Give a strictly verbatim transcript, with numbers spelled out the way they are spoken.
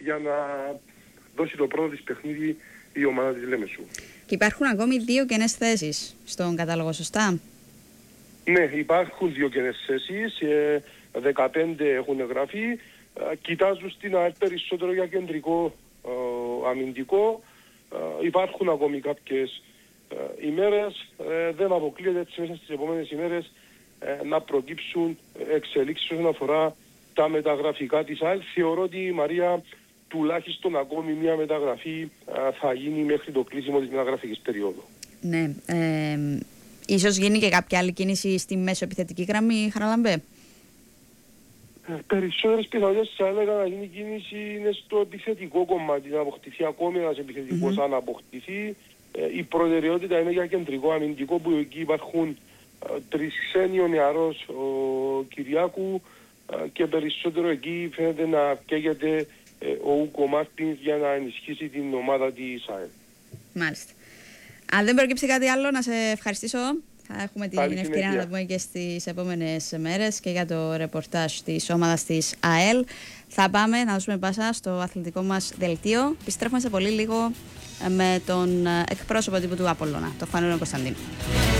για να δώσει το πρώτο της παιχνίδι η ομάδα της Λέμεσου. Και υπάρχουν ακόμη δύο κενές θέσεις στον κατάλογο, σωστά? Ναι, υπάρχουν δύο κενές θέσεις, ε, δεκαπέντε έχουν γραφεί, ε, κοιτάζουν στην ΑΕΛ περισσότερο για κεντρικό ε, αμυντικό, ε, υπάρχουν ακόμη κάποιες ε, ημέρες, ε, δεν αποκλείεται έτσι μέσα στις επόμενες ημέρες ε, να προκύψουν εξελίξεις όσον αφορά τα μεταγραφικά της ΑΕΛ. Θεωρώ ότι η Μαρία τουλάχιστον ακόμη μια μεταγραφή α, θα γίνει μέχρι το κλείσιμο της μεταγραφικής περίοδου. Ναι. Ε, ίσως γίνει και κάποια άλλη κίνηση στη μέσο επιθετική γραμμή, Χαραλαμπέ. Ε, περισσότερες πιθανότητες θα έλεγα να γίνει κίνηση είναι στο επιθετικό κομμάτι, να αποκτηθεί ακόμη ένας επιθετικός mm-hmm. αν αποκτηθεί. Ε, η προτεραιότητα είναι για κεντρικό αμυντικό που εκεί υπάρχουν ε, τρεις ξένοι, ο νεαρός ο Κυριάκου ε, και περισσότερο εκεί φαίνεται να καίγεται ο Ούκο Μάρτινς για να ενισχύσει την ομάδα της ΑΕΛ. Μάλιστα. Αν δεν προκύψει κάτι άλλο, να σε ευχαριστήσω. Θα έχουμε την Πάλι ευκαιρία να τα πούμε και στις επόμενες μέρες και για το ρεπορτάζ της ομάδας της ΑΕΛ. Θα πάμε να δώσουμε πάσα στο αθλητικό μας δελτίο. Επιστρέφουμε σε πολύ λίγο με τον εκπρόσωπο τύπου του Απόλλωνα, τον Φανούριο Κωνσταντίνου.